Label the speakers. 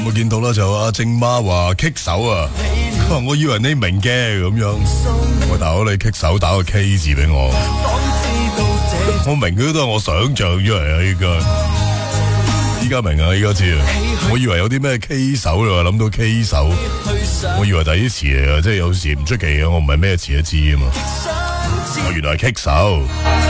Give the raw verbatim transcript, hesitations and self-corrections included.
Speaker 1: 我見到啦，就阿正媽話棘手啊，佢話我以為你明嘅咁樣，我大佬你棘手打個 K 字俾我，我明嘅都係我想象出嚟啊，依家依家明啊，依家知啊，我以為有啲咩 K 手，你話諗到 K 手，我以為第啲詞嚟啊，即係有時唔出奇嘅，我唔係咩詞都知啊嘛，我原來係棘手。